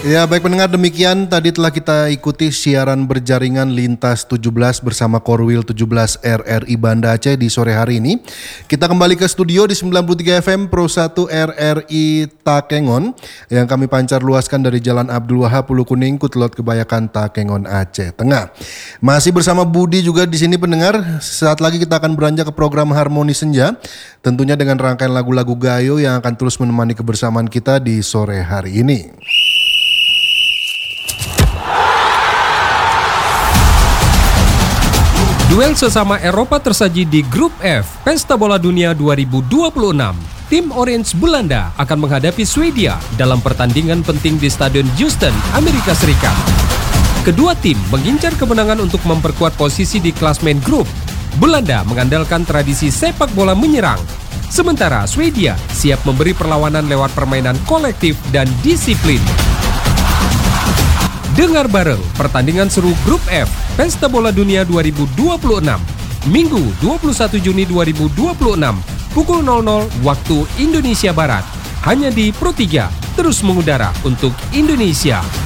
Ya, baik pendengar, demikian tadi telah kita ikuti siaran berjaringan Lintas 17 bersama Korwil 17 RRI Banda Aceh di sore hari ini. Kita kembali ke studio di 93 FM Pro 1 RRI Takengon yang kami pancar luaskan dari Jalan Abdul Wahab, Pulau Kuning, Kutlot Kebayakan, Takengon, Aceh Tengah. Masih bersama Budi juga di sini pendengar. Saat lagi kita akan beranjak ke program Harmoni Senja, tentunya dengan rangkaian lagu-lagu gayo yang akan terus menemani kebersamaan kita di sore hari ini. Duel sesama Eropa tersaji di Grup F Pesta Bola Dunia 2026. Tim Orange Belanda akan menghadapi Swedia dalam pertandingan penting di Stadion Houston, Amerika Serikat. Kedua tim mengincar kemenangan untuk memperkuat posisi di klasmen grup. Belanda mengandalkan tradisi sepak bola menyerang, sementara Swedia siap memberi perlawanan lewat permainan kolektif dan disiplin. Dengar bareng pertandingan seru Grup F Pesta Bola Dunia 2026 Minggu 21 Juni 2026 pukul 00 waktu Indonesia Barat hanya di Pro 3, terus mengudara untuk Indonesia.